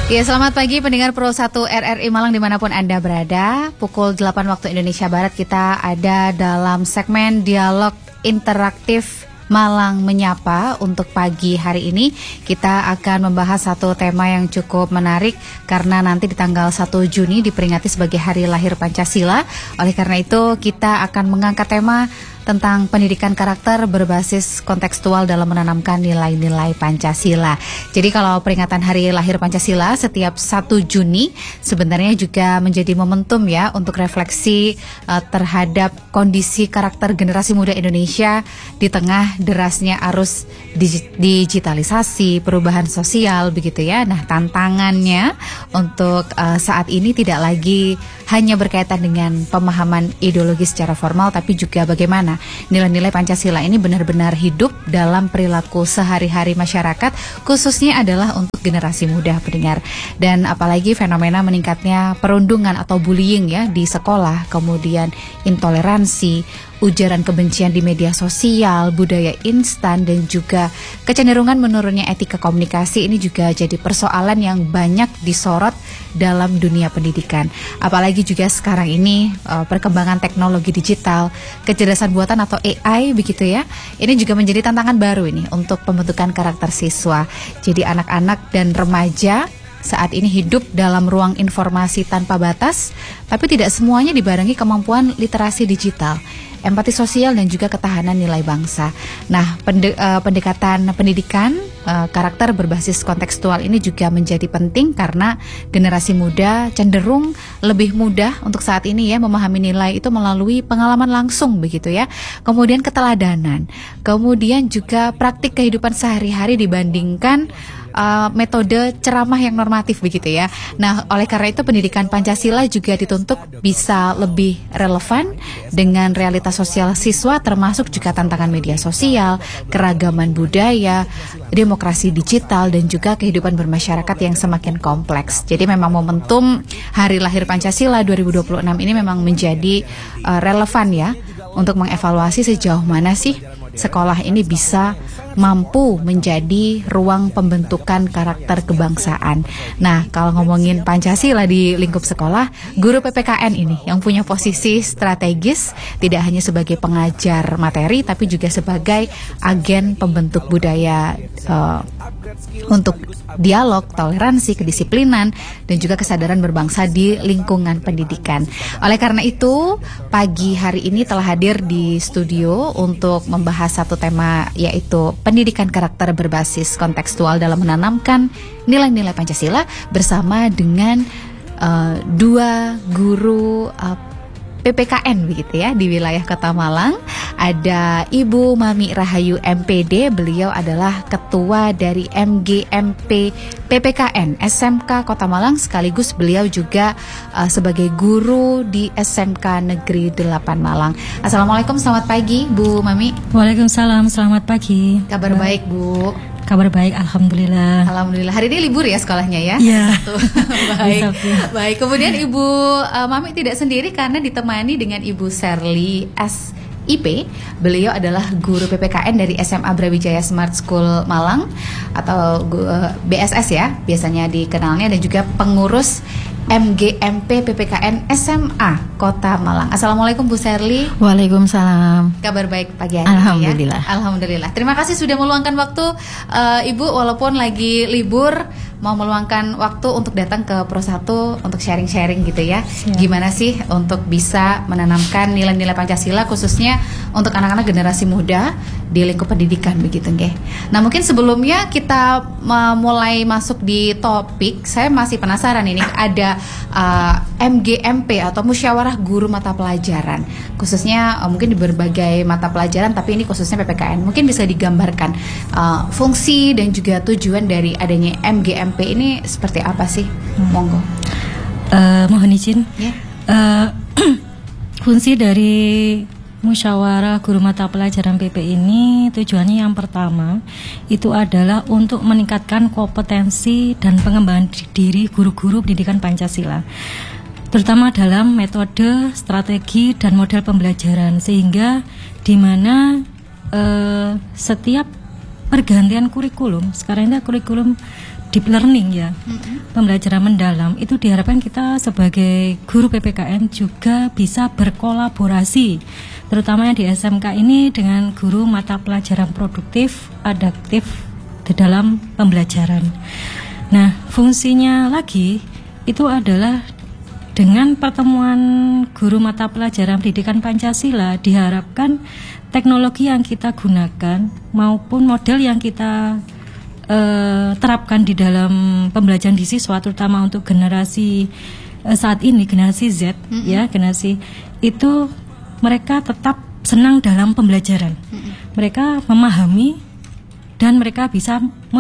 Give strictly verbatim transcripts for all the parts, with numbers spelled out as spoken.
Ya, selamat pagi pendengar Pro satu R R I Malang dimanapun Anda berada. Pukul delapan waktu Indonesia Barat kita ada dalam segmen Dialog Interaktif Malang Menyapa. Untuk pagi hari ini kita akan membahas satu tema yang cukup menarik karena nanti di tanggal satu Juni diperingati sebagai Hari Lahir Pancasila. Oleh karena itu kita akan mengangkat tema tentang pendidikan karakter berbasis kontekstual dalam menanamkan nilai-nilai Pancasila. Jadi kalau peringatan Hari Lahir Pancasila setiap satu Juni sebenarnya juga menjadi momentum ya untuk refleksi uh, terhadap kondisi karakter generasi muda Indonesia di tengah derasnya arus dig- digitalisasi, perubahan sosial begitu ya. Nah, tantangannya untuk uh, saat ini tidak lagi hanya berkaitan dengan pemahaman ideologi secara formal, tapi juga bagaimana nilai-nilai Pancasila ini benar-benar hidup dalam perilaku sehari-hari masyarakat, khususnya adalah untuk generasi muda pendengar. Dan apalagi fenomena meningkatnya perundungan atau bullying ya di sekolah, kemudian intoleransi, ujaran kebencian di media sosial, budaya instan, dan juga kecenderungan menurunnya etika komunikasi ini juga jadi persoalan yang banyak disorot dalam dunia pendidikan. Apalagi juga sekarang ini uh, perkembangan teknologi digital, kecerdasan buatan atau A I begitu ya. Ini juga menjadi tantangan baru ini untuk pembentukan karakter siswa. Jadi anak-anak dan remaja saat ini hidup dalam ruang informasi tanpa batas, tapi tidak semuanya dibarengi kemampuan literasi digital, empati sosial, dan juga ketahanan nilai bangsa. Nah, pende- uh, pendekatan pendidikan uh, karakter berbasis kontekstual ini juga menjadi penting karena generasi muda cenderung lebih mudah untuk saat ini ya memahami nilai itu melalui pengalaman langsung begitu ya. Kemudian keteladanan, kemudian juga praktik kehidupan sehari-hari dibandingkan Uh, metode ceramah yang normatif begitu ya. Nah, oleh karena itu pendidikan Pancasila juga dituntut bisa lebih relevan dengan realitas sosial siswa, termasuk juga tantangan media sosial, keragaman budaya, demokrasi digital, dan juga kehidupan bermasyarakat yang semakin kompleks. Jadi memang momentum Hari Lahir Pancasila dua ribu dua puluh enam ini memang menjadi uh, relevan ya untuk mengevaluasi sejauh mana sih sekolah ini bisa mampu menjadi ruang pembentukan karakter kebangsaan. Nah, kalau ngomongin Pancasila di lingkup sekolah, guru P P K N ini yang punya posisi strategis tidak hanya sebagai pengajar materi, tapi juga sebagai agen pembentuk budaya uh, untuk dialog, toleransi, kedisiplinan, dan juga kesadaran berbangsa di lingkungan pendidikan. Oleh karena itu, pagi hari ini telah hadir di studio untuk membahas satu tema, yaitu pendidikan karakter berbasis kontekstual dalam menanamkan nilai-nilai Pancasila bersama dengan uh, dua guru uh, P P K N begitu ya di wilayah Kota Malang. Ada Ibu Mami Rahayu M P D, beliau adalah ketua dari M G M P P P K N S M K Kota Malang, sekaligus beliau juga uh, sebagai guru di S M K Negeri delapan Malang. Assalamualaikum, selamat pagi Bu Mami. Waalaikumsalam, selamat pagi. Kabar baik Bu? Kabar baik, alhamdulillah. Alhamdulillah. Hari ini libur ya sekolahnya ya? Iya. Baik. Baik. Kemudian Ibu uh, Mami tidak sendiri karena ditemani dengan Ibu Serly S I P. Beliau adalah guru P P K N dari S M A Brawijaya Smart School Malang atau uh, B S S ya, biasanya dikenalnya, dan juga pengurus M G M P P P K N S M A Kota Malang. Assalamualaikum Bu Serly. Waalaikumsalam. Kabar baik pagi hari Alhamdulillah. Ya? Alhamdulillah. Terima kasih sudah meluangkan waktu uh, Ibu walaupun lagi libur, mau meluangkan waktu untuk datang ke Pro satu untuk sharing-sharing gitu ya. Siap. Gimana sih untuk bisa menanamkan nilai-nilai Pancasila khususnya untuk anak-anak generasi muda di lingkup pendidikan begitu nggih. Nah, mungkin sebelumnya kita uh, mulai masuk di topik, saya masih penasaran ini ada uh, M G M P atau musyawarah guru mata pelajaran. Khususnya uh, mungkin di berbagai mata pelajaran, tapi ini khususnya P P K N. Mungkin bisa digambarkan uh, fungsi dan juga tujuan dari adanya M G M P ini seperti apa sih? Hmm. Monggo. Uh, mohon izin. Yeah. Uh, fungsi dari musyawarah guru mata pelajaran P P ini tujuannya yang pertama itu adalah untuk meningkatkan kompetensi dan pengembangan diri guru-guru pendidikan Pancasila, terutama dalam metode, strategi, dan model pembelajaran, sehingga di mana uh, setiap pergantian kurikulum, sekarang ini kurikulum deep learning ya, mm-hmm. pembelajaran mendalam, itu diharapkan kita sebagai guru P P K N juga bisa berkolaborasi, terutama yang di S M K ini dengan guru mata pelajaran produktif, adaptif di dalam pembelajaran. Nah, fungsinya lagi itu adalah dengan pertemuan guru mata pelajaran pendidikan Pancasila, diharapkan teknologi yang kita gunakan maupun model yang kita Uh, terapkan di dalam pembelajaran di siswa, terutama untuk generasi uh, saat ini, generasi Z, mm-hmm. ya, generasi itu mereka tetap senang dalam pembelajaran. Mm-hmm. Mereka memahami dan mereka bisa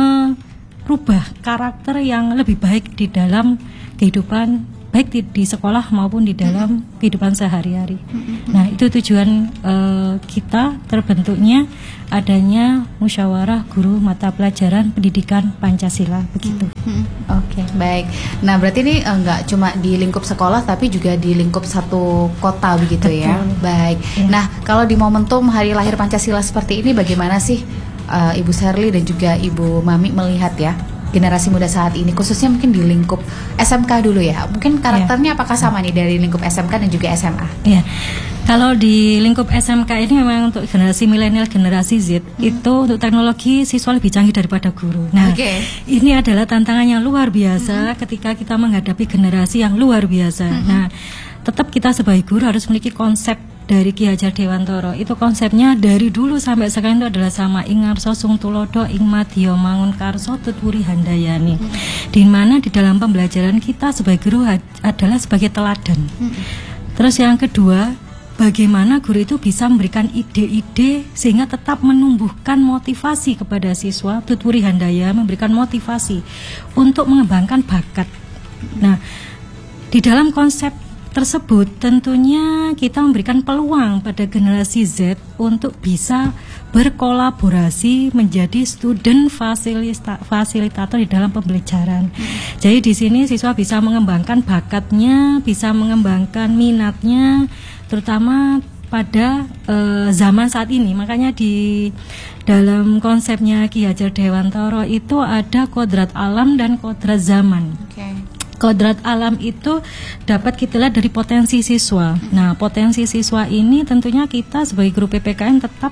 merubah karakter yang lebih baik di dalam kehidupan, baik di, di sekolah maupun di dalam mm-hmm. kehidupan sehari-hari. Mm-hmm. Nah, itu tujuan uh, kita terbentuknya adanya musyawarah guru mata pelajaran pendidikan Pancasila, begitu. Hmm, hmm. Oke, okay, baik. Nah, berarti ini enggak uh, cuma di lingkup sekolah tapi juga di lingkup satu kota, begitu. Betul. Ya. Baik. Ya. Nah, kalau di momentum hari lahir Pancasila seperti ini, bagaimana sih uh, Ibu Sherly dan juga Ibu Mami melihat ya generasi muda saat ini, khususnya mungkin di lingkup S M K dulu ya? Mungkin karakternya ya. Apakah sama nih dari lingkup S M K dan juga S M A? Iya. Kalau di lingkup S M K ini memang untuk generasi milenial, generasi Z, hmm. itu untuk teknologi siswa lebih canggih daripada guru. Nah, okay. ini adalah tantangan yang luar biasa hmm. ketika kita menghadapi generasi yang luar biasa. Hmm. Nah, tetap kita sebagai guru harus memiliki konsep dari Ki Hajar Dewantara. Itu konsepnya dari dulu sampai sekarang itu adalah sama, ing ngarsa sung tulodo ing madya mangun karso tutwuri handayani. Hmm. Di mana di dalam pembelajaran kita sebagai guru adalah sebagai teladan. Hmm. Terus yang kedua, bagaimana guru itu bisa memberikan ide-ide sehingga tetap menumbuhkan motivasi kepada siswa, tutwuri handaya, memberikan motivasi untuk mengembangkan bakat. Nah, di dalam konsep tersebut tentunya kita memberikan peluang pada generasi Z untuk bisa berkolaborasi menjadi student fasilita- fasilitator di dalam pembelajaran. Hmm. Jadi di sini siswa bisa mengembangkan bakatnya, bisa mengembangkan minatnya, terutama pada uh, zaman saat ini. Makanya di dalam konsepnya Ki Hajar Dewantara itu ada kodrat alam dan kodrat zaman. Okay. Kodrat alam itu dapat kita lihat dari potensi siswa. Nah, potensi siswa ini tentunya kita sebagai guru P P K N tetap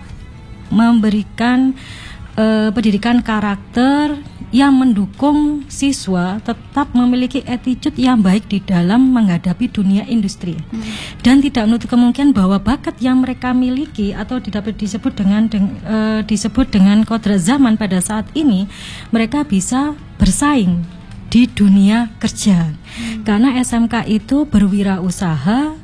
memberikan uh, pendidikan karakter yang mendukung siswa tetap memiliki attitude yang baik di dalam menghadapi dunia industri. Hmm. Dan tidak menutup kemungkinan bahwa bakat yang mereka miliki atau dapat disebut dengan deng, uh, disebut dengan kodrat zaman pada saat ini, mereka bisa bersaing di dunia kerja. Hmm. Karena S M K itu berwirausaha,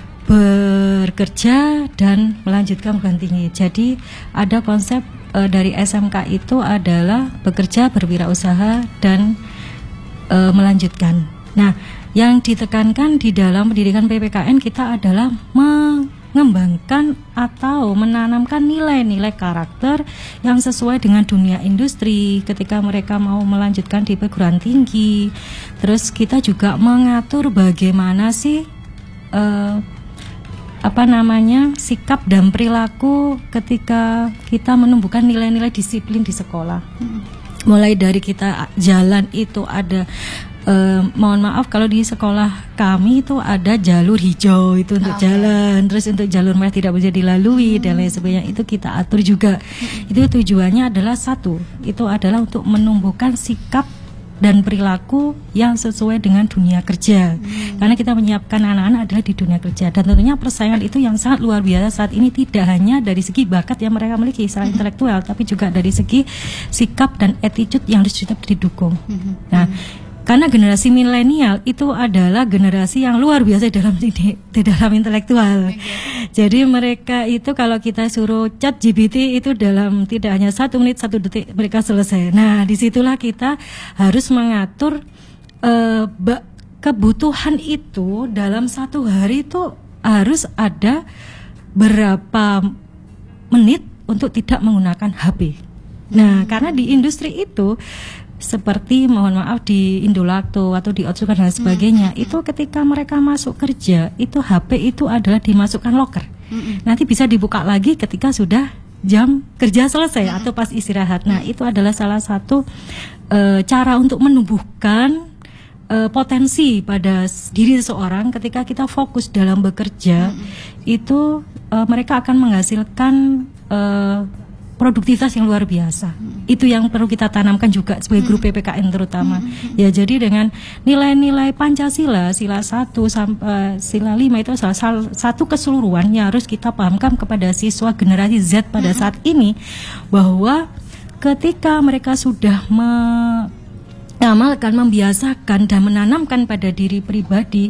bekerja dan melanjutkan perguruan tinggi. Jadi ada konsep uh, dari S M K itu adalah bekerja, berwirausaha dan uh, melanjutkan. Nah, yang ditekankan di dalam pendidikan P P K N kita adalah mengembangkan atau menanamkan nilai-nilai karakter yang sesuai dengan dunia industri ketika mereka mau melanjutkan di perguruan tinggi. Terus kita juga mengatur bagaimana sih uh, apa namanya sikap dan perilaku ketika kita menumbuhkan nilai-nilai disiplin di sekolah. Hmm. Mulai dari kita jalan itu ada Uh, mohon maaf kalau di sekolah kami itu ada jalur hijau itu untuk okay. jalan, terus untuk jalur merah tidak bisa dilalui hmm. dan lain sebagainya, itu kita atur juga. Hmm. Itu tujuannya adalah satu, itu adalah untuk menumbuhkan sikap dan perilaku yang sesuai dengan dunia kerja. Hmm. Karena kita menyiapkan anak-anak adalah di dunia kerja, dan tentunya persaingan itu yang sangat luar biasa saat ini, tidak hanya dari segi bakat yang mereka miliki secara hmm. intelektual, tapi juga dari segi sikap dan attitude yang harus tetap didukung. Hmm. Nah, karena generasi milenial itu adalah generasi yang luar biasa dalam di, di dalam intelektual. Jadi mereka itu kalau kita suruh chat G P T itu dalam tidak hanya satu menit satu detik mereka selesai. Nah, disitulah kita harus mengatur uh, kebutuhan itu dalam satu hari itu harus ada berapa menit untuk tidak menggunakan H P. Nah, karena di industri itu seperti mohon maaf di Indolacto atau di Otsuka dan sebagainya, mm-hmm. itu ketika mereka masuk kerja itu H P itu adalah dimasukkan locker. Mm-hmm. Nanti bisa dibuka lagi ketika sudah jam kerja selesai atau pas istirahat. Nah, itu adalah salah satu e, cara untuk menumbuhkan e, potensi pada diri seseorang. Ketika kita fokus dalam bekerja, hmm. itu e, mereka akan menghasilkan e, produktivitas yang luar biasa. Hmm. Itu yang perlu kita tanamkan juga sebagai guru P P K N terutama. Hmm. Ya, jadi dengan nilai-nilai Pancasila, sila satu sampai sila lima itu salah satu keseluruhan yang harus kita pahamkan kepada siswa generasi Z pada hmm. saat ini, bahwa ketika mereka sudah mengamalkan, membiasakan dan menanamkan pada diri pribadi,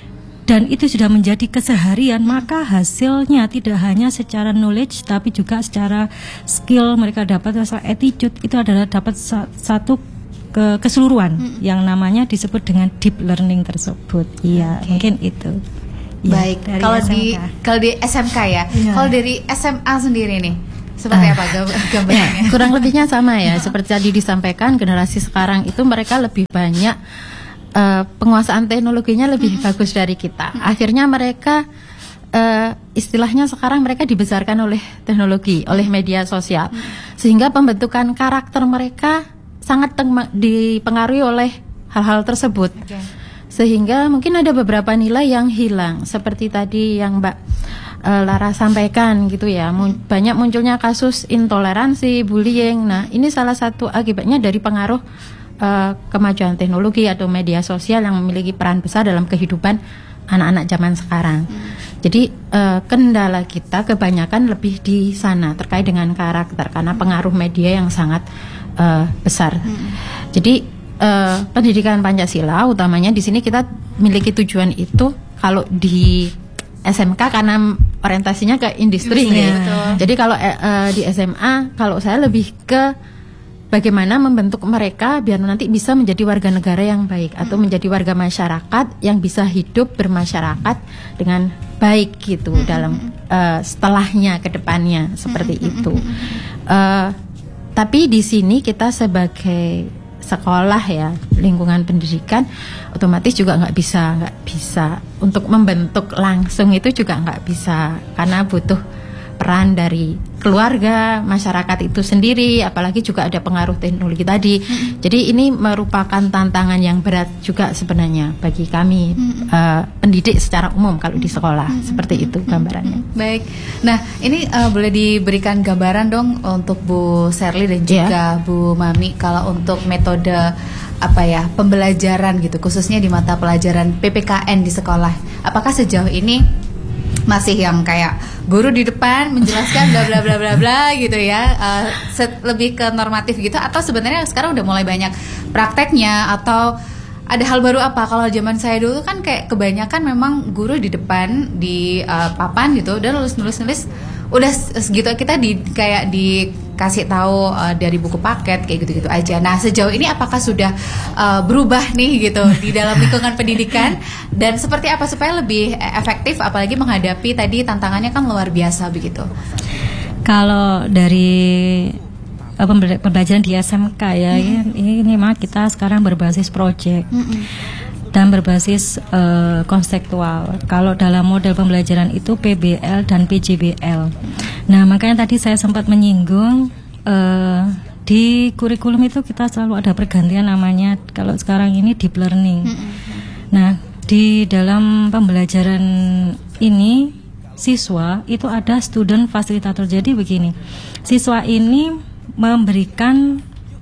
dan itu sudah menjadi keseharian, maka hasilnya tidak hanya secara knowledge tapi juga secara skill mereka dapat, secara attitude, itu adalah dapat satu ke keseluruhan hmm. yang namanya disebut dengan deep learning tersebut. Iya, okay. Mungkin itu. Baik, ya, kalau di kalau di S M K ya. ya. Kalau dari S M A sendiri nih, seperti uh, apa gambarnya? Ya, kurang lebihnya sama ya, seperti tadi disampaikan, generasi sekarang itu mereka lebih banyak Uh, penguasaan teknologinya lebih mm-hmm. bagus dari kita. Mm-hmm. Akhirnya mereka uh, istilahnya sekarang mereka dibesarkan oleh teknologi, oleh media sosial, mm-hmm. sehingga pembentukan karakter mereka sangat tem- dipengaruhi oleh hal-hal tersebut. Okay. Sehingga mungkin ada beberapa nilai yang hilang, seperti tadi yang Mbak uh, Lara sampaikan gitu ya. Mun- banyak munculnya kasus intoleransi, bullying. Nah, ini salah satu akibatnya dari pengaruh Uh, kemajuan teknologi atau media sosial yang memiliki peran besar dalam kehidupan anak-anak zaman sekarang. Hmm. Jadi uh, kendala kita kebanyakan lebih di sana terkait dengan karakter karena pengaruh media yang sangat uh, besar. Hmm. Jadi uh, pendidikan Pancasila utamanya di sini kita miliki tujuan itu kalau di S M K karena orientasinya ke industri. Ya. Jadi kalau uh, di S M A kalau saya lebih ke bagaimana membentuk mereka biar nanti bisa menjadi warga negara yang baik atau menjadi warga masyarakat yang bisa hidup bermasyarakat dengan baik gitu mm-hmm. dalam uh, setelahnya ke depannya seperti mm-hmm. itu. Uh, tapi di sini kita sebagai sekolah ya, lingkungan pendidikan otomatis juga nggak bisa nggak bisa untuk membentuk langsung, itu juga nggak bisa karena butuh peran dari keluarga, masyarakat itu sendiri, apalagi juga ada pengaruh teknologi tadi. Mm-hmm. Jadi ini merupakan tantangan yang berat juga sebenarnya bagi kami mm-hmm. uh, pendidik secara umum kalau di sekolah. Mm-hmm. Seperti itu gambarannya. Mm-hmm. Baik. Nah, ini uh, boleh diberikan gambaran dong untuk Bu Sherly dan juga yeah. Bu Mami kalau untuk metode apa ya pembelajaran gitu, khususnya di mata pelajaran P P K N di sekolah. Apakah sejauh ini masih yang kayak guru di depan menjelaskan bla bla bla bla bla gitu ya, uh, set, lebih ke normatif gitu, atau sebenarnya sekarang udah mulai banyak prakteknya, atau ada hal baru apa? Kalau zaman saya dulu kan kayak kebanyakan memang guru di depan di uh, papan gitu, udah nulis nulis nulis udah segitu, kita di kayak dikasih tahu uh, dari buku paket kayak gitu-gitu aja. Nah, sejauh ini apakah sudah uh, berubah nih gitu di dalam lingkungan pendidikan, dan seperti apa supaya lebih efektif apalagi menghadapi tadi tantangannya kan luar biasa begitu. Kalau dari uh, pembelajaran di S M K ya, mm-hmm. ini, ini mah kita sekarang berbasis project. Mm-hmm. Dan berbasis uh, konseptual. Kalau dalam model pembelajaran itu P B L dan P J B L. Nah, makanya tadi saya sempat menyinggung uh, di kurikulum itu kita selalu ada pergantian namanya. Kalau sekarang ini deep learning. Nah, di dalam pembelajaran ini siswa itu ada student facilitator. Jadi begini, siswa ini memberikan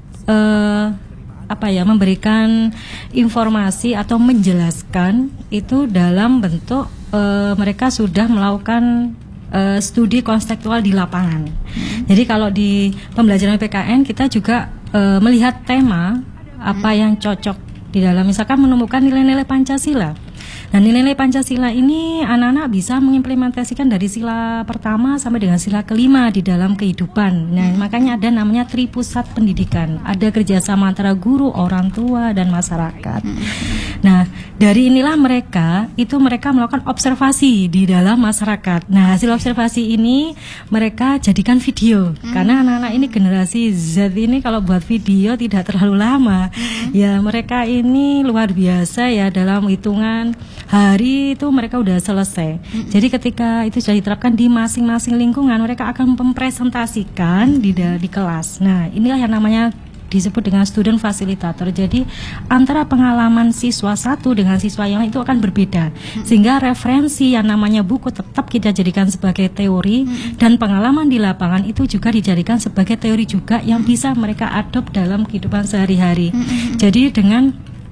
uh, apa ya memberikan informasi atau menjelaskan itu dalam bentuk e, mereka sudah melakukan e, studi konseptual di lapangan. Hmm. Jadi kalau di pembelajaran P K N kita juga e, melihat tema apa yang cocok di dalam, misalkan menemukan nilai-nilai Pancasila. Nah, nilai-nilai Pancasila ini anak-anak bisa mengimplementasikan dari sila pertama sampai dengan sila kelima di dalam kehidupan. Nah, makanya ada namanya tripusat pendidikan. Ada kerjasama antara guru, orang tua, dan masyarakat. Nah, dari inilah mereka itu mereka melakukan observasi di dalam masyarakat. Nah, hasil observasi ini mereka jadikan video. Karena anak-anak ini generasi Z ini kalau buat video tidak terlalu lama. Ya, mereka ini luar biasa ya dalam hitungan hari itu mereka udah selesai. Mm-hmm. Jadi ketika itu sudah diterapkan di masing-masing lingkungan, mereka akan mempresentasikan di di kelas. Nah, inilah yang namanya disebut dengan student facilitator. Jadi antara pengalaman siswa satu dengan siswa yang lain itu akan berbeda, sehingga referensi yang namanya buku tetap kita jadikan sebagai teori, dan pengalaman di lapangan itu juga dijadikan sebagai teori juga yang bisa mereka adopt dalam kehidupan sehari-hari. Jadi dengan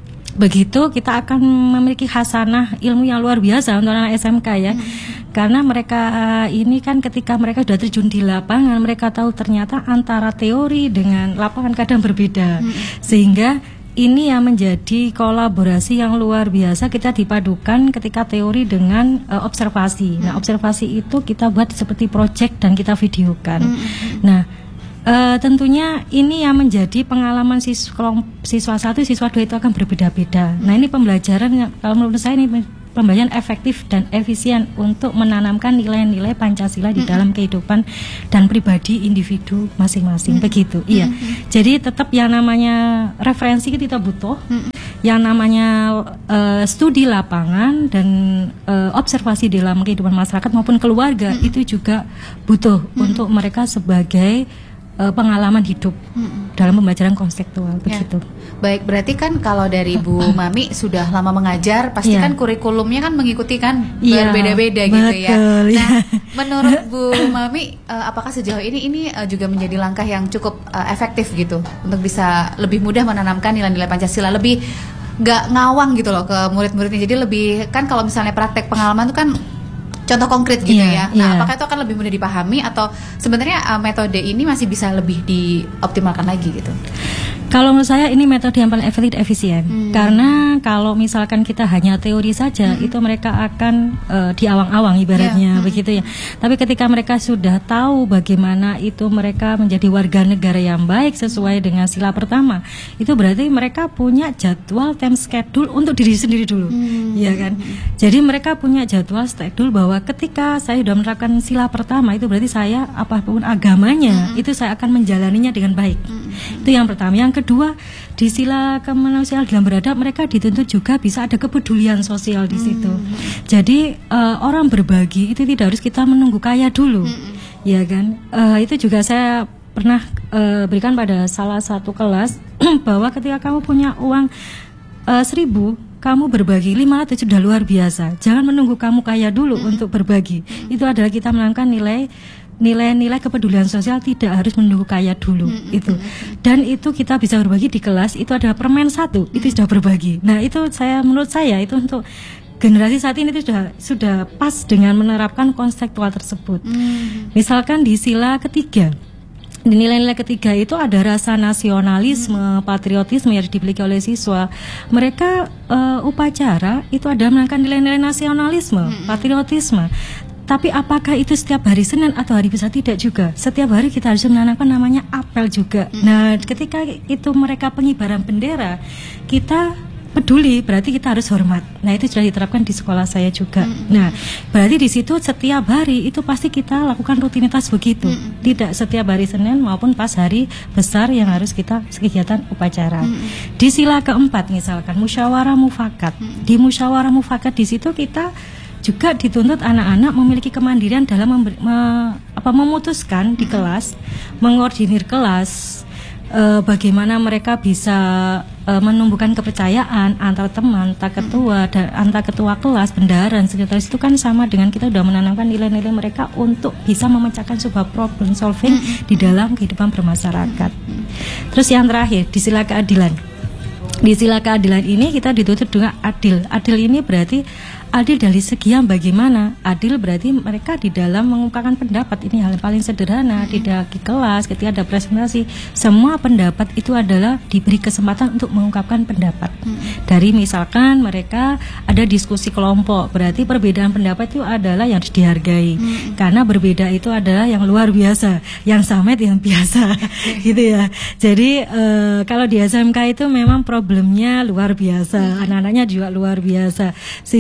begitu kita akan memiliki khasanah ilmu yang luar biasa untuk anak S M K ya. Karena mereka ini kan ketika mereka sudah terjun di lapangan, mereka tahu ternyata antara teori dengan lapangan kadang berbeda. Hmm. Sehingga ini yang menjadi kolaborasi yang luar biasa kita dipadukan ketika teori dengan uh, observasi. Hmm. Nah, observasi itu kita buat seperti project dan kita videokan. Hmm. Nah, Uh, tentunya ini yang menjadi pengalaman siswa, siswa satu, siswa dua itu akan berbeda-beda. Nah, ini pembelajaran yang kalau menurut saya ini pembelajaran efektif dan efisien untuk menanamkan nilai-nilai Pancasila di dalam kehidupan dan pribadi individu masing-masing. Begitu, iya. Jadi tetap yang namanya referensi kita butuh, yang namanya uh, studi lapangan dan uh, observasi dalam kehidupan masyarakat maupun keluarga itu juga butuh untuk mereka sebagai Uh, pengalaman hidup hmm. dalam pembelajaran konseptual begitu. Ya. Baik, berarti kan kalau dari Bu Mami sudah lama mengajar, pasti ya. kan kurikulumnya kan mengikuti kan ya, berbeda-beda gitu ya. Nah, ya. menurut Bu Mami, uh, apakah sejauh ini ini uh, juga menjadi langkah yang cukup uh, efektif gitu untuk bisa lebih mudah menanamkan nilai-nilai Pancasila, lebih nggak ngawang gitu loh ke murid-muridnya. Jadi lebih kan kalau misalnya praktek pengalaman itu kan contoh konkret gitu yeah, ya. Nah, yeah. apakah itu akan lebih mudah dipahami atau sebenarnya uh, metode ini masih bisa lebih dioptimalkan lagi gitu? Kalau menurut saya ini metode yang paling efektif dan efisien. Hmm. Karena kalau misalkan kita hanya teori saja, hmm. itu mereka akan uh, diawang-awang ibaratnya, yeah. begitu ya. Tapi ketika mereka sudah tahu bagaimana itu mereka menjadi warga negara yang baik sesuai dengan sila pertama, itu berarti mereka punya jadwal time schedule untuk diri sendiri dulu, hmm. ya kan? Jadi mereka punya jadwal schedule bahwa ketika saya sudah menerapkan sila pertama, itu berarti saya apapun agamanya, hmm. itu saya akan menjalaninya dengan baik. Hmm. Itu yang pertama. Yang kedua, di sila kemanusiaan dalam beradab mereka dituntut juga bisa ada kepedulian sosial di situ. Hmm. Jadi uh, orang berbagi itu tidak harus kita menunggu kaya dulu, hmm. ya kan? Uh, itu juga saya pernah uh, berikan pada salah satu kelas bahwa ketika kamu punya uang uh, seribu, kamu berbagi lima ratus sudah luar biasa. Jangan menunggu kamu kaya dulu hmm. untuk berbagi. Hmm. Itu adalah kita menanamkan nilai nilai-nilai kepedulian sosial, tidak harus menunggu kaya dulu. Mm-hmm. Itu dan itu kita bisa berbagi di kelas, itu adalah permen satu, itu sudah berbagi. Nah, itu saya menurut saya itu untuk generasi saat ini itu sudah sudah pas dengan menerapkan konseptual tersebut. Mm-hmm. Misalkan di sila ketiga, di nilai-nilai ketiga itu ada rasa nasionalisme, hmm. patriotisme yang dimiliki oleh siswa. Mereka uh, upacara itu ada menanamkan nilai-nilai nasionalisme, hmm. patriotisme. Tapi apakah itu setiap hari Senin atau hari Selasa? Tidak juga. Setiap hari kita harus menanamkan namanya apel juga. Hmm. Nah, ketika itu mereka pengibaran bendera, kita peduli, berarti kita harus hormat. Nah, itu sudah diterapkan di sekolah saya juga. Hmm. Nah, berarti di situ setiap hari itu pasti kita lakukan rutinitas begitu. Hmm. Tidak setiap hari Senin maupun pas hari besar yang harus kita kegiatan upacara. Hmm. Di sila keempat misalkan musyawarah mufakat. Hmm. Di musyawarah mufakat di situ kita juga dituntut anak-anak memiliki kemandirian dalam memberi, me, apa, memutuskan di kelas, mengordinir kelas, e, bagaimana mereka bisa e, menumbuhkan kepercayaan antar teman, antar ketua, dan antar ketua kelas, bendahara, sekretaris itu kan sama dengan kita sudah menanamkan nilai-nilai mereka untuk bisa memecahkan sebuah problem solving di dalam kehidupan bermasyarakat. Terus yang terakhir di sila keadilan. Di sila keadilan ini kita dituntut dengan adil. Adil ini berarti adil dari segi yang bagaimana? Adil berarti mereka di dalam mengungkapkan pendapat. Ini hal yang paling sederhana. Di dalam kelas ketika ada presentasi, semua pendapat itu adalah diberi kesempatan untuk mengungkapkan pendapat. Dari misalkan mereka ada diskusi kelompok, berarti perbedaan pendapat itu adalah yang harus dihargai. Karena berbeda itu adalah yang luar biasa, yang sama itu yang biasa. Gitu ya. Jadi e, kalau di S M K itu memang problemnya luar biasa, anak-anaknya juga luar biasa. Sehingga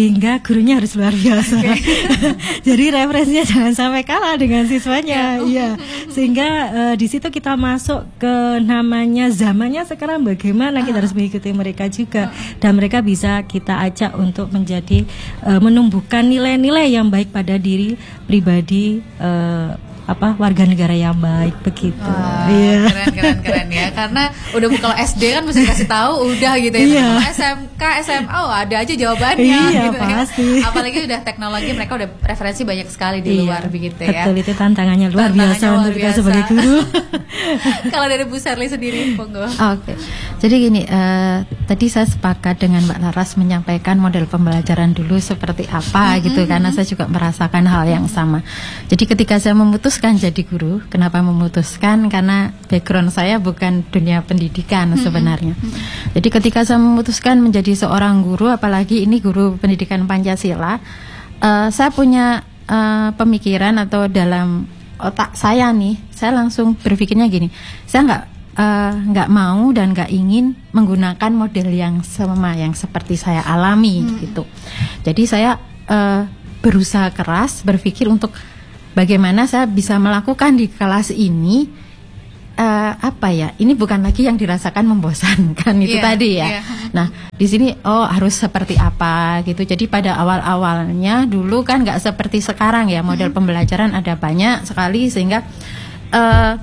gurunya harus luar biasa. Okay. Jadi referensinya jangan sampai kalah dengan siswanya. Iya. Sehingga uh, di situ kita masuk ke namanya zamannya sekarang bagaimana kita harus mengikuti mereka juga, dan mereka bisa kita ajak untuk menjadi uh, menumbuhkan nilai-nilai yang baik pada diri pribadi, uh, apa warga negara yang baik begitu. Wah, yeah. Keren keren keren ya, karena udah kalau S D kan mesti kasih tahu udah gitu ya. Yeah. Kalau S M K, S M A oh, ada aja jawabannya. Iya gitu, pasti. Ya. Apalagi udah teknologi, mereka udah referensi banyak sekali di iya, luar begitu ya. Betul, itu tantangannya luar tantangannya biasa untuk kita sebagai guru. Kalau dari Bu Sherly sendiri, monggo. Oke, okay. Jadi gini, uh, tadi saya sepakat dengan Mbak Laras menyampaikan model pembelajaran dulu seperti apa mm-hmm. gitu, karena saya juga merasakan hal yang sama. Jadi ketika saya memutus memutuskan jadi guru. Kenapa memutuskan? Karena background saya bukan dunia pendidikan mm-hmm. sebenarnya. Mm-hmm. Jadi ketika saya memutuskan menjadi seorang guru, apalagi ini guru pendidikan Pancasila, uh, saya punya uh, pemikiran atau dalam otak saya nih, saya langsung berpikirnya gini, saya nggak nggak uh, mau dan nggak ingin menggunakan model yang sama yang seperti saya alami mm-hmm. gitu. Jadi saya uh, berusaha keras berpikir untuk bagaimana saya bisa melakukan di kelas ini, uh, apa ya? Ini bukan lagi yang dirasakan membosankan itu yeah, tadi ya. Yeah. Nah, di sini oh harus seperti apa gitu. Jadi pada awal-awalnya dulu kan nggak seperti sekarang ya, model mm-hmm. pembelajaran ada banyak sekali, sehingga uh,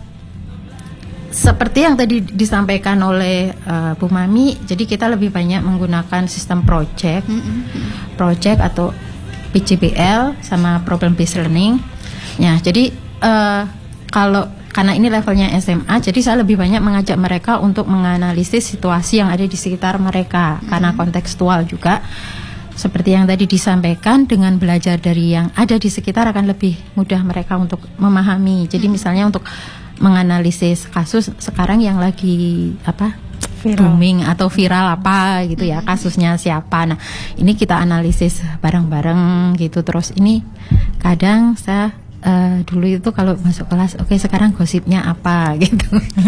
seperti yang tadi disampaikan oleh uh, Bu Mami. Jadi kita lebih banyak menggunakan sistem project, mm-hmm. project atau P J B L sama problem based learning. Ya, jadi uh, kalau karena ini levelnya S M A, jadi saya lebih banyak mengajak mereka untuk menganalisis situasi yang ada di sekitar mereka, mm-hmm. karena kontekstual juga. Seperti yang tadi disampaikan, dengan belajar dari yang ada di sekitar akan lebih mudah mereka untuk memahami. Jadi mm-hmm. misalnya untuk menganalisis kasus sekarang yang lagi apa? Viral. Booming atau viral apa gitu ya, kasusnya siapa. Nah, ini kita analisis bareng-bareng gitu. Terus ini kadang saya Uh, dulu itu kalau masuk kelas, oke okay, sekarang gosipnya apa gitu.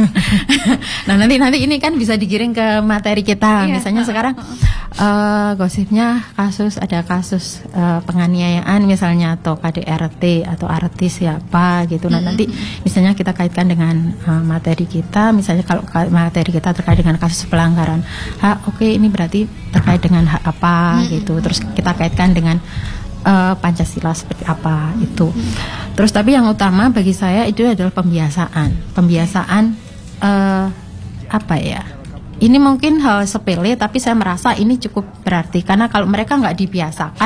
Nah nanti nanti ini kan bisa digiring ke materi kita. Iya. Misalnya sekarang uh, gosipnya kasus ada kasus uh, penganiayaan misalnya, atau K D R T atau artis siapa gitu. Nah nanti misalnya kita kaitkan dengan uh, materi kita. Misalnya kalau materi kita terkait dengan kasus pelanggaran hak, oke okay, ini berarti terkait dengan hak apa gitu. Terus kita kaitkan dengan Uh, Pancasila seperti apa itu. Terus tapi yang utama bagi saya itu adalah pembiasaan. Pembiasaan uh, apa ya? Ini mungkin hal sepele, tapi saya merasa ini cukup berarti, karena kalau mereka nggak dibiasakan,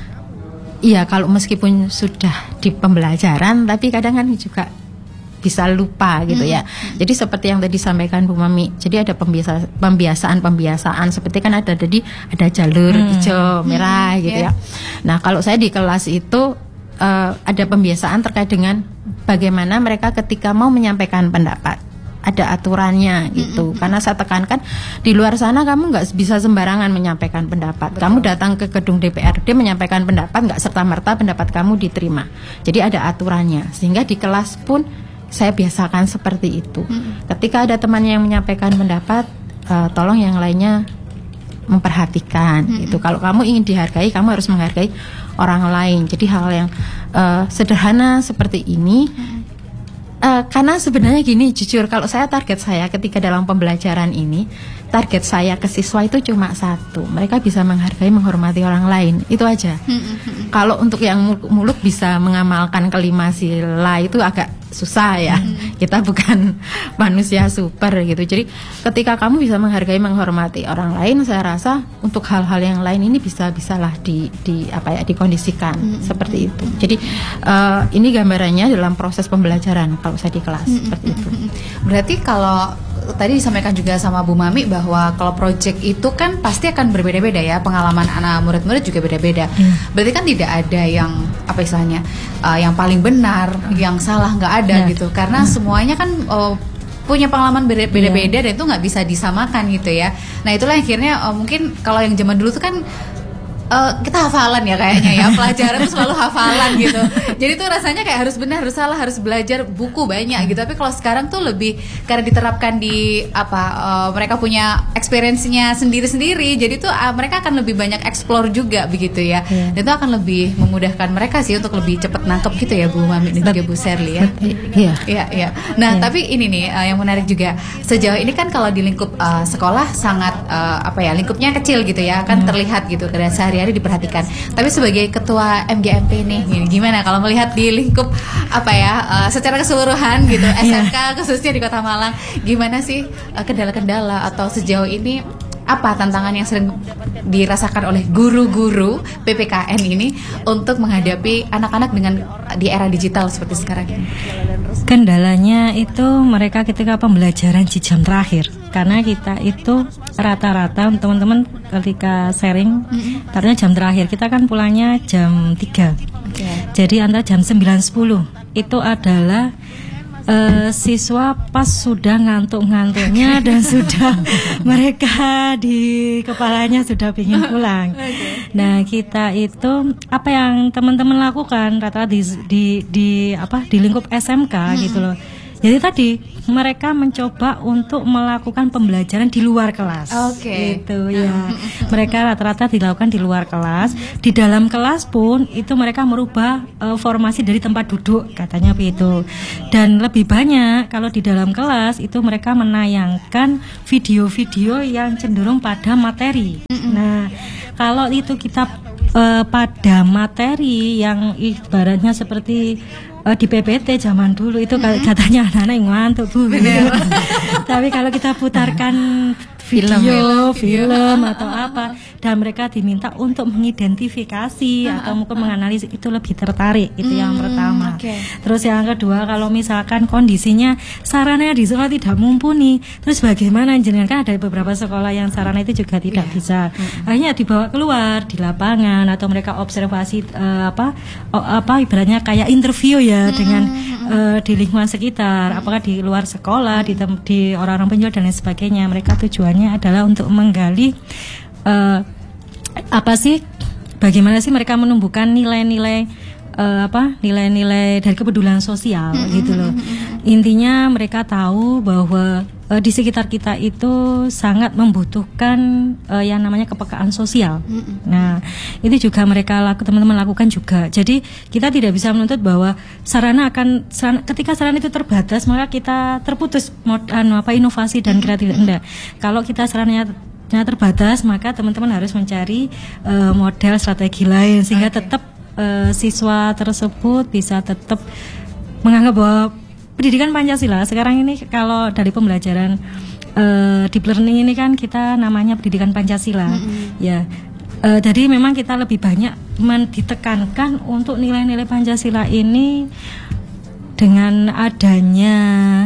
iya kalau meskipun sudah di pembelajaran, tapi kadang kan juga bisa lupa gitu ya. Hmm. Jadi seperti yang tadi disampaikan Bu Mami, jadi ada pembiasa, pembiasaan pembiasaan seperti kan ada tadi ada jalur hmm. hijau, merah hmm. gitu yeah. ya. Nah kalau saya di kelas itu uh, ada pembiasaan terkait dengan bagaimana mereka ketika mau menyampaikan pendapat, ada aturannya gitu. Mm-hmm. Karena saya tekankan di luar sana kamu nggak bisa sembarangan menyampaikan pendapat. Betul. Kamu datang ke gedung D P R D menyampaikan pendapat, nggak serta merta pendapat kamu diterima. Jadi ada aturannya, sehingga di kelas pun saya biasakan seperti itu. Hmm. Ketika ada temannya yang menyampaikan pendapat, uh, tolong yang lainnya memperhatikan. Hmm. Itu kalau kamu ingin dihargai, kamu harus menghargai orang lain. Jadi hal yang uh, sederhana seperti ini. Hmm. Uh, karena sebenarnya gini, jujur kalau saya target saya ketika dalam pembelajaran ini, target saya ke siswa itu cuma satu, mereka bisa menghargai, menghormati orang lain, itu aja. Hmm. Kalau untuk yang muluk-muluk bisa mengamalkan kelima sila itu agak susah ya. Hmm. Kita bukan manusia super gitu. Jadi ketika kamu bisa menghargai, menghormati orang lain, saya rasa untuk hal-hal yang lain ini bisa bisalah di, di apa ya dikondisikan hmm. seperti itu. Jadi uh, ini gambarannya dalam proses pembelajaran kalau saya di kelas hmm. seperti itu. Berarti kalau tadi disampaikan juga sama Bu Mami bahwa kalau project itu kan pasti akan berbeda-beda ya, pengalaman anak murid-murid juga beda-beda. Hmm. Berarti kan tidak ada yang apa istilahnya uh, yang paling benar, yang salah nggak ada nah. gitu. Karena hmm. semuanya kan uh, punya pengalaman beda-beda yeah. dan itu nggak bisa disamakan gitu ya. Nah itulah akhirnya uh, mungkin kalau yang zaman dulu tuh kan uh, kita hafalan ya kayaknya ya, pelajaran tuh selalu hafalan gitu. Jadi tuh rasanya kayak harus benar, harus salah, harus belajar buku banyak gitu. Tapi kalau sekarang tuh lebih karena diterapkan di apa uh, mereka punya experience-nya sendiri-sendiri. Jadi tuh uh, mereka akan lebih banyak explore juga begitu ya. Yeah. Dan itu akan lebih memudahkan mereka sih untuk lebih cepat nangkep gitu ya Bu Mami dan juga Bu Sherly ya. Iya. Iya, iya. Nah, yeah. tapi ini nih uh, yang menarik juga. Sejauh ini kan kalau di lingkup uh, sekolah sangat uh, apa ya, lingkupnya kecil gitu ya, kan hmm. terlihat gitu karena sehari-hari diperhatikan. Tapi sebagai ketua M G M P nih, gimana kalau melihat di lingkup apa ya, uh, secara keseluruhan gitu, S M K yeah. khususnya di Kota Malang, gimana sih uh, kendala-kendala atau sejauh ini apa tantangan yang sering dirasakan oleh guru-guru P P K N ini untuk menghadapi anak-anak dengan di era digital seperti sekarang ini? Kendalanya itu mereka ketika pembelajaran di jam terakhir, karena kita itu rata-rata teman-teman ketika sharing mm-hmm. karena jam terakhir kita kan pulangnya jam tiga. Okay. Jadi antara jam sembilan sepuluh itu adalah Uh, siswa pas sudah ngantuk-ngantuknya dan sudah mereka di kepalanya sudah ingin pulang. Okay. Nah, kita itu apa yang teman-teman lakukan rata-rata di, di di apa di lingkup S M K hmm. gitu loh. Jadi tadi mereka mencoba untuk melakukan pembelajaran di luar kelas. Oke. Okay. Gitu ya. Mereka rata-rata dilakukan di luar kelas. Di dalam kelas pun itu mereka merubah uh, formasi dari tempat duduk katanya begitu. Dan lebih banyak kalau di dalam kelas itu mereka menayangkan video-video yang cenderung pada materi. Nah, kalau itu kita uh, pada materi yang ibaratnya seperti Uh, di P P T zaman dulu itu mm-hmm. katanya anak-anak yang ngantuk Bu. Tapi kalau kita putarkan video, film, film, film atau apa, dan mereka diminta untuk mengidentifikasi uh-huh. atau mungkin menganalisis, itu lebih tertarik. Itu hmm, yang pertama. Okay. Terus yang kedua, kalau misalkan kondisinya sarana di sekolah tidak mumpuni, terus bagaimana? Jenengan kan ada beberapa sekolah yang sarana itu juga tidak yeah. bisa. Hmm. Akhirnya dibawa keluar di lapangan atau mereka observasi uh, apa oh, apa ibaratnya kayak interview ya hmm. dengan uh, di lingkungan sekitar, hmm. apakah di luar sekolah, di, tem- di orang-orang penjual dan lain sebagainya. Mereka tujuannya adalah untuk menggali uh, apa sih, bagaimana sih mereka menumbuhkan nilai-nilai uh, apa nilai-nilai dari kepedulian sosial mm-hmm. gitu loh. Intinya mereka tahu bahwa uh, di sekitar kita itu sangat membutuhkan uh, yang namanya kepekaan sosial. Mm-hmm. Nah, itu juga mereka laku, teman-teman lakukan juga. Jadi kita tidak bisa menuntut bahwa sarana akan sarana, ketika sarana itu terbatas maka kita terputus mod, anu, apa inovasi dan kreativitas. Enggak. Kalau kita sarananya terbatas, maka teman-teman harus mencari uh, model strategi lain sehingga okay. tetap uh, siswa tersebut bisa tetap menganggap bahwa pendidikan Pancasila sekarang ini, kalau dari pembelajaran uh, deep learning ini kan kita namanya pendidikan Pancasila mm-hmm. ya. Uh, jadi memang kita lebih banyak ditekankan untuk nilai-nilai Pancasila ini dengan adanya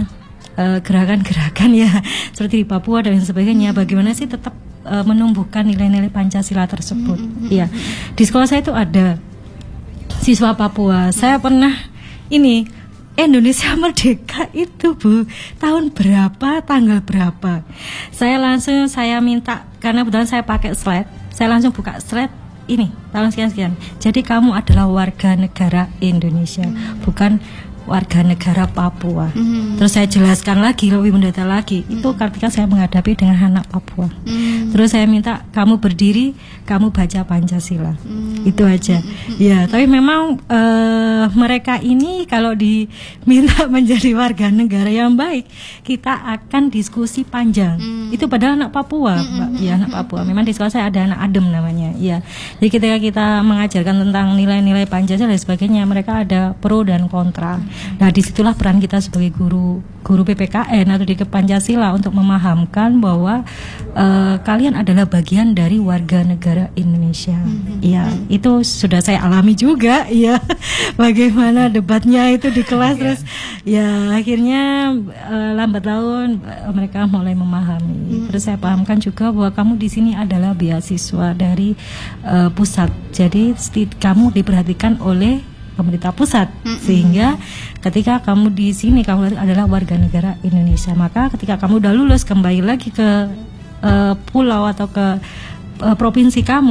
Uh, gerakan-gerakan ya seperti di Papua dan sebagainya. Bagaimana sih tetap uh, menumbuhkan nilai-nilai Pancasila tersebut? Iya. Di sekolah saya itu ada siswa Papua. Saya pernah ini Indonesia Merdeka itu Bu tahun berapa, tanggal berapa? Saya langsung saya minta, karena kebetulan saya pakai slide, saya langsung buka slide ini tahun sekian-sekian. Jadi kamu adalah warga negara Indonesia, hmm. bukan warga negara Papua. Mm-hmm. Terus saya jelaskan lagi, lebih mendetail lagi. Mm-hmm. Itu ketika saya menghadapi dengan anak Papua. Mm-hmm. Terus saya minta kamu berdiri, kamu baca Pancasila. Mm-hmm. Itu aja. Mm-hmm. Ya, tapi memang uh, mereka ini kalau diminta menjadi warga negara yang baik, kita akan diskusi panjang. Mm-hmm. Itu padahal anak Papua, mm-hmm. Mbak. Ya, anak Papua. Memang di sekolah saya ada anak Adem namanya. Ya. Jadi ketika kita mengajarkan tentang nilai-nilai Pancasila dan sebagainya, mereka ada pro dan kontra. Nah, disitulah peran kita sebagai guru guru P P K N atau di Pancasila untuk memahamkan bahwa uh, kalian adalah bagian dari warga negara Indonesia. Iya, mm-hmm. itu sudah saya alami juga, ya. Bagaimana debatnya itu di kelas, terus ya akhirnya uh, lambat laun uh, mereka mulai memahami. Mm-hmm. Terus saya pahamkan juga bahwa kamu di sini adalah beasiswa dari uh, pusat. Jadi sti- kamu diperhatikan oleh pemerintah pusat, mm-hmm. sehingga ketika kamu di sini kamu adalah warga negara Indonesia, maka ketika kamu udah lulus kembali lagi ke uh, pulau atau ke uh, provinsi kamu,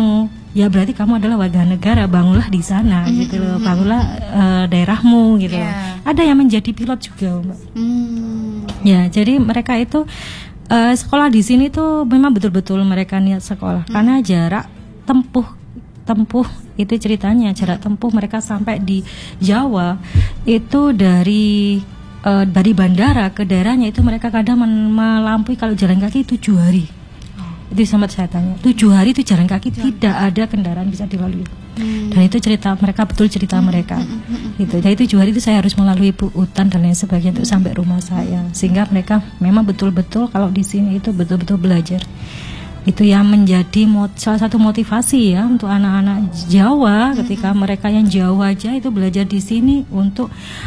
ya berarti kamu adalah warga negara, bangunlah di sana mm-hmm. gitu loh, bangunlah uh, daerahmu gitu yeah. loh. Ada yang menjadi pilot juga, Mbak. Mm. Ya, jadi mereka itu uh, sekolah di sini tuh memang betul-betul mereka niat sekolah mm. karena jarak tempuh tempuh itu ceritanya jarak tempuh mereka sampai di Jawa itu dari uh, dari bandara ke daerahnya itu mereka kadang men- melampaui kalau jalan kaki tujuh hari. Itu sempat saya tanya, tujuh hari itu jalan kaki jalan. Tidak ada kendaraan bisa dilalui. Hmm. Dan itu cerita mereka, betul cerita hmm. mereka. Hmm. Hmm. Gitu. Jadi tujuh hari itu saya harus melalui hutan dan lain sebagainya untuk sampai rumah saya. Sehingga mereka memang betul-betul kalau di sini itu betul-betul belajar. Itu yang menjadi mot- salah satu motivasi ya untuk anak-anak Jawa ketika hmm. mereka yang jauh aja itu belajar di sini untuk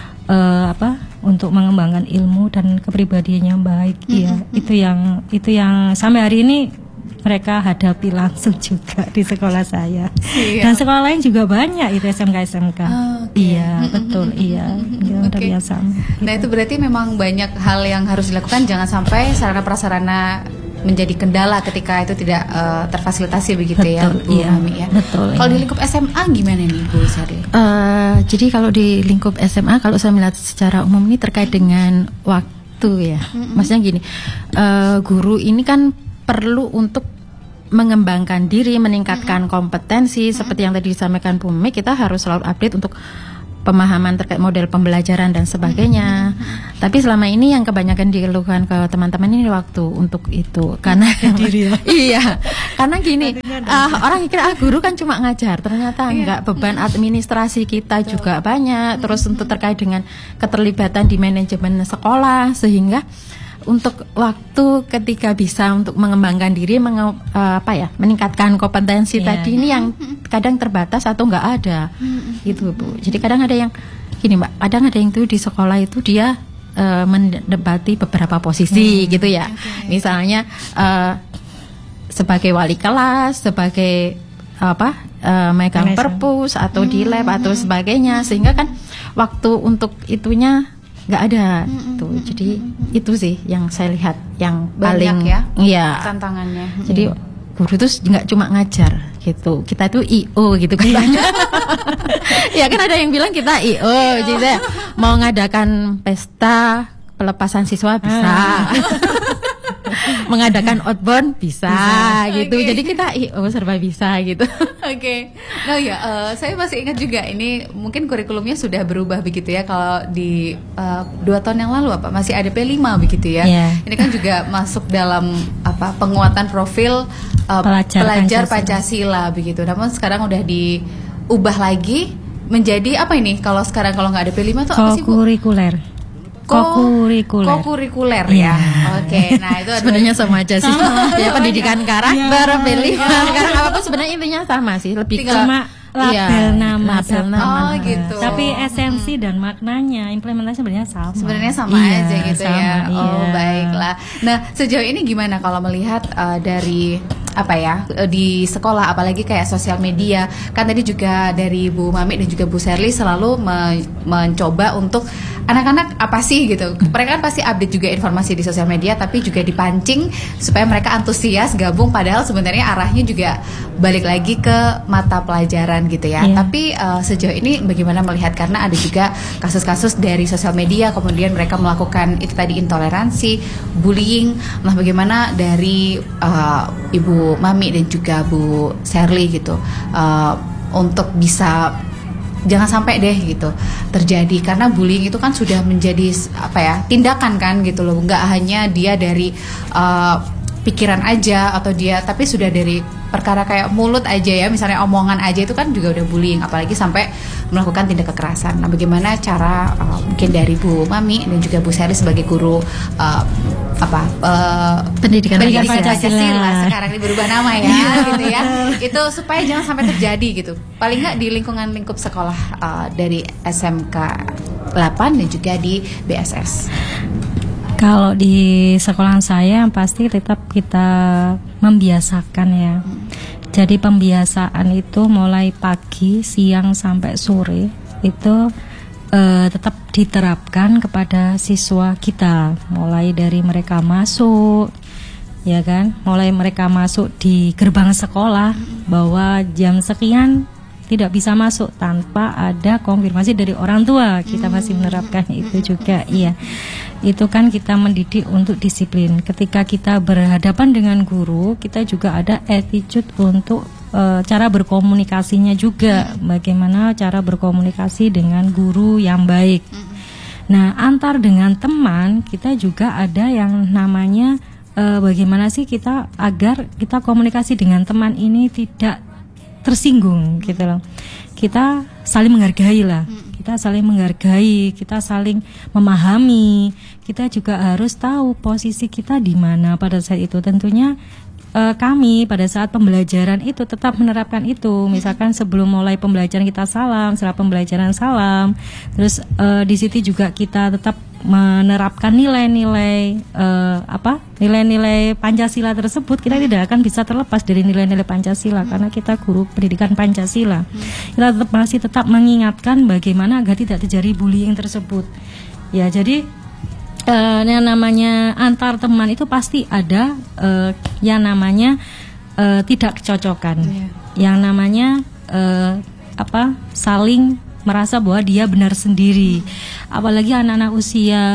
uh, apa? Untuk mengembangkan ilmu dan kepribadiannya yang baik. Iya, hmm. itu yang itu yang sampai hari ini mereka hadapi langsung juga di sekolah saya. Siap. Dan sekolah lain juga banyak itu S M K S M K. Oh, okay. Iya, mm-hmm. betul, iya. Mm-hmm. Okay. Yang sama. Nah, itu berarti memang banyak hal yang harus dilakukan, jangan sampai sarana prasarana menjadi kendala ketika itu tidak uh, terfasilitasi begitu. Betul, ya, Bu iya, Mami ya. Betul. Kalau iya. di lingkup S M A gimana nih, Bu Sari? Uh, jadi kalau di lingkup S M A kalau saya melihat secara umum ini terkait dengan waktu ya. Mm-hmm. Maksudnya gini, uh, guru ini kan perlu untuk mengembangkan diri, meningkatkan mm-hmm. kompetensi mm-hmm. seperti yang tadi disampaikan Bu Mimi, kita harus selalu update untuk pemahaman terkait model pembelajaran dan sebagainya. Mm-hmm. Tapi selama ini yang kebanyakan dikeluhkan ke teman-teman ini waktu untuk itu karena diri, ya. Iya, karena gini uh, orang kira ah guru kan cuma ngajar, ternyata enggak, beban administrasi kita juga banyak. Terus untuk terkait dengan keterlibatan di manajemen sekolah sehingga untuk waktu ketika bisa untuk mengembangkan diri, menge, uh, apa ya, meningkatkan kompetensi yeah. tadi ini yang kadang terbatas atau nggak ada, mm-hmm. gitu Bu. Jadi kadang ada yang gini Mbak, kadang ada yang tuh di sekolah itu dia uh, mendebati beberapa posisi, mm-hmm. gitu ya. Okay. Misalnya uh, sebagai wali kelas, sebagai apa, uh, megang perpus atau mm-hmm. di lab atau sebagainya, sehingga kan waktu untuk itunya nggak ada mm-hmm. tuh. Jadi mm-hmm. itu sih yang saya lihat yang banyak paling ya iya, tantangannya. Jadi guru itu nggak cuma ngajar gitu, kita itu I O gitu kan. Ya kan ada yang bilang kita I O, jadi mau ngadakan pesta pelepasan siswa bisa. Mengadakan outbound bisa, bisa. Gitu. Okay. Jadi kita oh serba bisa gitu. Oke. Okay. Nah ya, uh, saya masih ingat juga ini mungkin kurikulumnya sudah berubah begitu ya. Kalau di uh, dua tahun yang lalu apa masih ada P lima begitu ya. Yeah. Ini kan juga masuk dalam apa penguatan profil uh, pelajar, pelajar Pancasila. Pancasila begitu. Namun sekarang udah diubah lagi menjadi apa ini? Kalau sekarang kalau nggak ada P lima tuh apa sih Bu? Kurikuler. Kokurikuler. Kokurikuler ya. Oke, okay, nah itu sebenarnya sama aja sih. Ya pendidikan karakter, pilih sekarang apapun sebenarnya intinya sama sih, lebih tinggal ke label ya, nama, label nama. Oh gitu. Tapi esensi dan maknanya, implementasi sebenarnya sama. Sebenarnya sama iya, aja gitu sama, ya. Iya. Oh baiklah. Nah sejauh ini gimana kalau melihat uh, dari apa ya di sekolah, apalagi kayak sosial media, kan tadi juga dari Bu Mami dan juga Bu Sherly selalu me- mencoba untuk anak-anak apa sih gitu, mereka kan pasti update juga informasi di sosial media, tapi juga dipancing supaya mereka antusias gabung, padahal sebenarnya arahnya juga balik lagi ke mata pelajaran gitu ya. Yeah. Tapi uh, sejauh ini bagaimana melihat, karena ada juga kasus-kasus dari sosial media kemudian mereka melakukan itu tadi intoleransi, bullying. Nah bagaimana dari uh, Ibu Mami dan juga Bu Sherly gitu uh, untuk bisa jangan sampai deh gitu terjadi, karena bullying itu kan sudah menjadi apa ya tindakan kan gitu loh, nggak hanya dia dari uh, pikiran aja atau dia, tapi sudah dari perkara kayak mulut aja ya, misalnya omongan aja itu kan juga udah bullying, apalagi sampai melakukan tindak kekerasan. Nah bagaimana cara uh, mungkin dari Bu Mami dan juga Bu Sherly sebagai guru uh, apa uh, pendidikan, pendidikan Pancasila, Pancasila sekarang ini berubah nama ya gitu ya, itu supaya jangan sampai terjadi gitu, paling nggak di lingkungan lingkup sekolah uh, dari S M K delapan dan juga di B S S. Kalau di sekolahan saya pasti tetap kita membiasakan ya. Jadi pembiasaan itu mulai pagi, siang sampai sore itu eh, tetap diterapkan kepada siswa kita. Mulai dari mereka masuk, ya kan, mulai mereka masuk di gerbang sekolah bahwa jam sekian tidak bisa masuk tanpa ada konfirmasi dari orang tua. Kita masih menerapkan itu juga, iya. Itu kan kita mendidik untuk disiplin. Ketika kita berhadapan dengan guru, kita juga ada attitude untuk e, cara berkomunikasinya juga. Bagaimana cara berkomunikasi dengan guru yang baik. Nah, antar dengan teman kita juga ada yang namanya e, bagaimana sih kita agar kita komunikasi dengan teman ini tidak tersinggung gitu loh. Kita saling menghargai lah. Kita saling menghargai, kita saling memahami. Kita juga harus tahu posisi kita di mana pada saat itu. Tentunya eh, kami pada saat pembelajaran itu tetap menerapkan itu. Misalkan sebelum mulai pembelajaran kita salam, setelah pembelajaran salam. Terus eh, di situ juga kita tetap menerapkan nilai-nilai uh, apa nilai-nilai Pancasila tersebut. Kita tidak akan bisa terlepas dari nilai-nilai Pancasila karena kita guru pendidikan Pancasila. Kita tetap masih tetap mengingatkan bagaimana agar tidak terjadi bullying tersebut. Ya, jadi uh, yang namanya antar teman itu pasti ada uh, yang namanya uh, tidak kecocokan. Yeah. Yang namanya uh, apa saling merasa bahwa dia benar sendiri. Apalagi anak-anak usia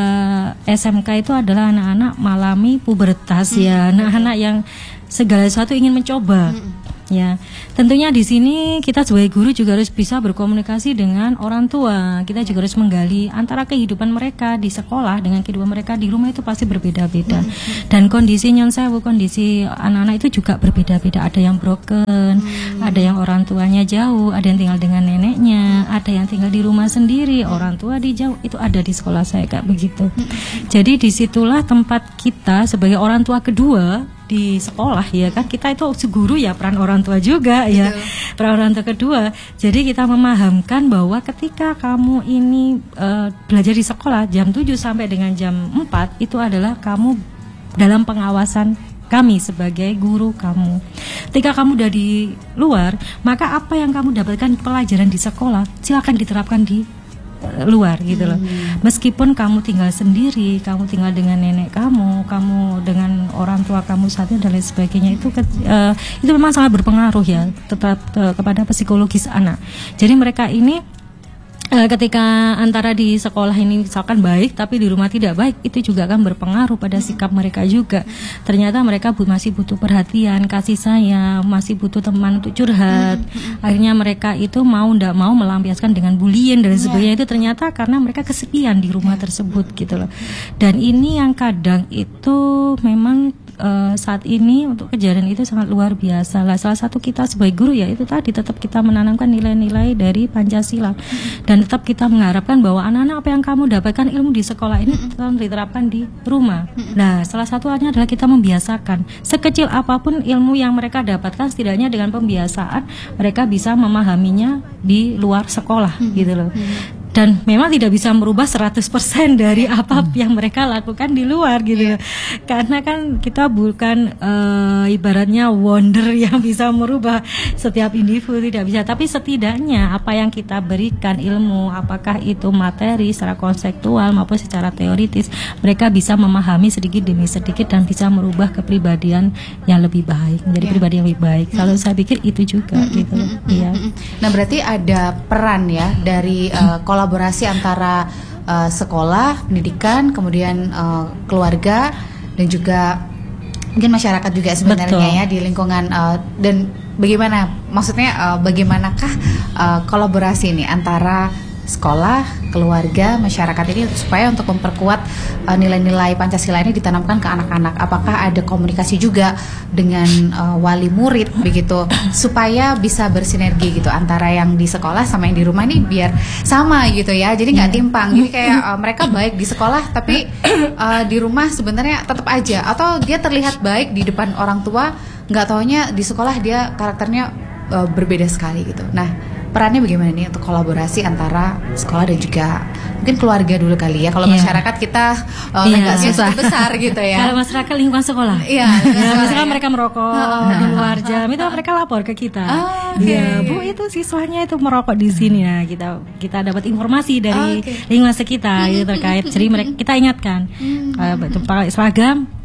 S M K itu adalah anak-anak malami pubertas hmm. ya, anak-anak yang segala sesuatu ingin mencoba. Hmm. Ya, tentunya di sini kita sebagai guru juga harus bisa berkomunikasi dengan orang tua. Kita juga harus menggali antara kehidupan mereka di sekolah dengan kehidupan mereka di rumah itu pasti berbeda-beda. Dan kondisi nyon sewu, kondisi anak-anak itu juga berbeda-beda. Ada yang broken, hmm. ada yang orang tuanya jauh, ada yang tinggal dengan neneknya, ada yang tinggal di rumah sendiri, orang tua di jauh. Itu ada di sekolah saya kayak begitu. Jadi disitulah tempat kita sebagai orang tua kedua di sekolah, ya kan, kita itu guru ya, peran orang tua juga ya, betul. Peran orang tua kedua. Jadi kita memahamkan bahwa ketika kamu ini uh, belajar di sekolah jam tujuh sampai dengan jam empat itu adalah kamu dalam pengawasan kami sebagai guru kamu. Ketika kamu udah di luar, maka apa yang kamu dapatkan pelajaran di sekolah silakan diterapkan di luar gitu loh. Hmm. Meskipun kamu tinggal sendiri, kamu tinggal dengan nenek kamu, kamu dengan orang tua kamu saat ini dan lain sebagainya, itu ke, uh, itu memang sangat berpengaruh ya tetap uh, kepada psikologis anak. Jadi mereka ini Uh, ketika antara di sekolah ini misalkan baik tapi di rumah tidak baik, itu juga akan berpengaruh pada sikap mereka juga. Ternyata mereka bu- masih butuh perhatian, kasih sayang, masih butuh teman untuk curhat. Akhirnya mereka itu mau ndak mau melampiaskan dengan bullying dan sebagainya. Itu ternyata karena mereka kesepian di rumah tersebut gitu loh. Dan ini yang kadang itu memang uh, saat ini untuk kejadian itu sangat luar biasa lah. Salah satu kita sebagai guru ya itu tadi tetap kita menanamkan nilai-nilai dari Pancasila. Dan Dan tetap kita mengharapkan bahwa anak-anak apa yang kamu dapatkan ilmu di sekolah ini tetap diterapkan di rumah. Nah, salah satunya adalah kita membiasakan. Sekecil apapun ilmu yang mereka dapatkan, setidaknya dengan pembiasaan mereka bisa memahaminya di luar sekolah gitu loh. Dan memang tidak bisa merubah seratus persen dari apa hmm. yang mereka lakukan di luar gitu. Yeah. Karena kan kita bukan uh, ibaratnya wonder yang bisa merubah setiap individu, tidak bisa. Tapi setidaknya apa yang kita berikan ilmu, apakah itu materi secara konseptual maupun secara teoritis, mereka bisa memahami sedikit demi sedikit dan bisa merubah kepribadian yang lebih baik, menjadi yeah. pribadi yang lebih baik. Kalau hmm. saya pikir itu juga hmm. gitu. Hmm. Iya. Nah, berarti ada peran ya dari uh, kolaborasi antara uh, sekolah, pendidikan, kemudian uh, keluarga dan juga mungkin masyarakat juga sebenarnya. Betul. Ya di lingkungan uh, dan bagaimana maksudnya uh, bagaimanakah uh, kolaborasi ini antara sekolah, keluarga, masyarakat ini supaya untuk memperkuat uh, nilai-nilai Pancasila ini ditanamkan ke anak-anak. Apakah ada komunikasi juga dengan uh, wali murid begitu supaya bisa bersinergi gitu antara yang di sekolah sama yang di rumah ini biar sama gitu ya. Jadi nggak timpang. Jadi kayak uh, mereka baik di sekolah tapi uh, di rumah sebenarnya tetap aja, atau dia terlihat baik di depan orang tua, nggak taunya di sekolah dia karakternya uh, berbeda sekali gitu. Nah, perannya bagaimana nih untuk kolaborasi antara sekolah dan juga mungkin keluarga dulu kali ya. Kalau yeah. masyarakat kita uh, yeah. nggak susah besar gitu ya. Kalau masyarakat lingkungan sekolah, iya. ya, misalkan ya. mereka merokok oh. di luar jam, itu mereka lapor ke kita. Oh, okay. Ya, Bu, itu siswanya itu merokok di sini ya. Kita kita dapat informasi dari oh, okay. lingkungan sekitar gitu terkait. Jadi mereka kita ingatkan uh, pakai seragam.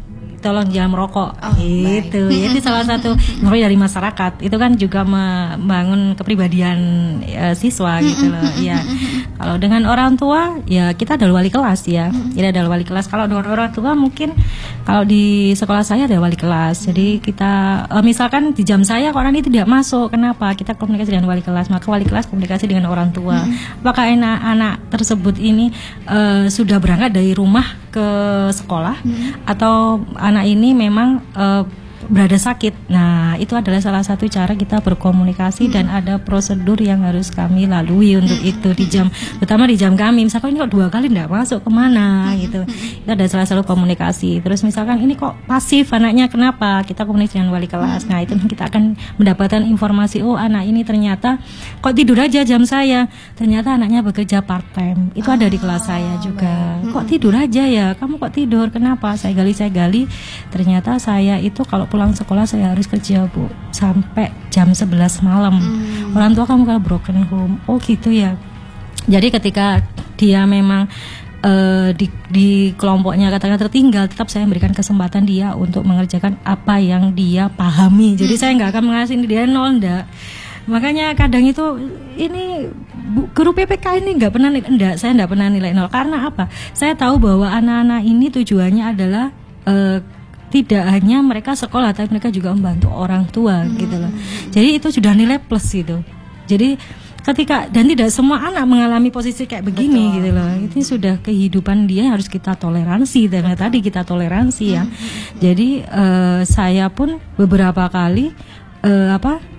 tolong jangan merokok. Oh, gitu. Jadi salah satu mulai dari masyarakat itu kan juga membangun kepribadian uh, siswa gitu loh. Ya. Kalau dengan orang tua ya kita ada wali kelas ya. Kita ada wali kelas. Kalau dengan orang tua mungkin kalau di sekolah saya ada wali kelas. Jadi kita uh, misalkan di jam saya orang ini tidak masuk. Kenapa? Kita komunikasi dengan wali kelas. Maka wali kelas komunikasi dengan orang tua. Apakah anak-anak tersebut ini uh, sudah berangkat dari rumah ke sekolah hmm. atau anak ini memang uh, berada sakit. Nah, itu adalah salah satu cara kita berkomunikasi hmm. dan ada prosedur yang harus kami lalui untuk hmm. itu di jam, terutama di jam kami. Misalkan ini kok dua kali tidak masuk kemana hmm. gitu. Itu ada salah satu komunikasi. Terus misalkan ini kok pasif anaknya, kenapa? Kita komunikasi dengan wali kelas. Nah, itu kita akan mendapatkan informasi, oh anak ini ternyata kok tidur aja jam saya. Ternyata anaknya bekerja part time. Itu ada di kelas saya juga. Kok tidur aja ya? Kamu kok tidur? Kenapa? Saya gali saya gali. Ternyata saya itu kalau pulang sekolah saya harus kerja Bu sampai jam sebelas malam. hmm. Orang tua kamu kalau broken home. Oh gitu ya. Jadi ketika dia memang uh, di, di kelompoknya katakan tertinggal, tetap saya memberikan kesempatan dia untuk mengerjakan apa yang dia pahami. Jadi hmm. saya nggak akan mengasih dia nol, enggak. Makanya kadang itu ini bu, guru P P K ini nggak pernah enggak, saya nggak pernah nilai nol. Karena apa? Saya tahu bahwa anak-anak ini tujuannya adalah uh, tidak hanya mereka sekolah, tapi mereka juga membantu orang tua hmm. gitu loh. Jadi itu sudah nilai plus gitu. Jadi ketika dan tidak semua anak mengalami posisi kayak begini. Betul. Gitu loh. Itu sudah kehidupan dia yang harus kita toleransi. Dan tadi kita toleransi ya. Hmm. Jadi uh, saya pun beberapa kali uh, apa